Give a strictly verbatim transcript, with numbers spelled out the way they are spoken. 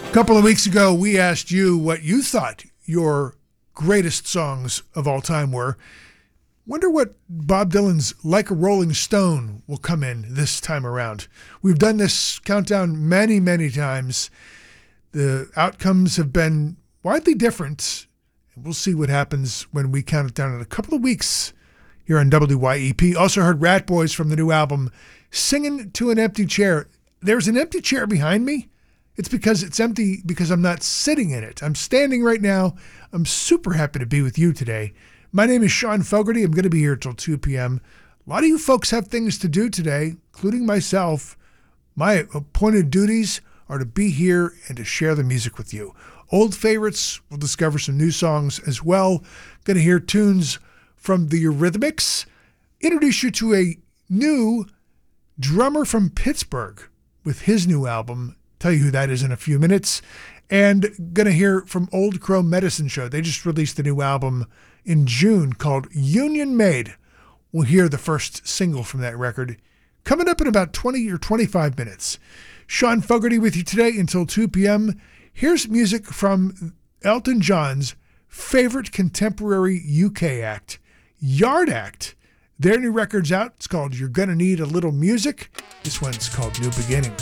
A couple of weeks ago, we asked you what you thought your greatest songs of all time were. Wonder what Bob Dylan's Like a Rolling Stone will come in this time around. We've done this countdown many, many times. The outcomes have been widely different. We'll see what happens when we count it down in a couple of weeks here on W Y E P. Also heard Rat Boys from the new album, Singing to an Empty Chair. There's an empty chair behind me. It's because it's empty because I'm not sitting in it. I'm standing right now. I'm super happy to be with you today. My name is Sean Fogarty. I'm going to be here till two p.m. A lot of you folks have things to do today, including myself. My appointed duties are to be here and to share the music with you. Old favorites, we'll discover some new songs as well. Going to hear tunes from the Eurythmics. Introduce you to a new drummer from Pittsburgh with his new album. Tell you who that is in a few minutes. And going to hear from Old Crow Medicine Show. They just released a new album in June called Union Made. We'll hear the first single from that record coming up in about twenty or twenty-five minutes. Sean Fogarty with you today until two p.m. Here's music from Elton John's favorite contemporary U K act, Yard Act. Their new record's out. It's called You're Gonna Need a Little Music. This one's called New Beginnings.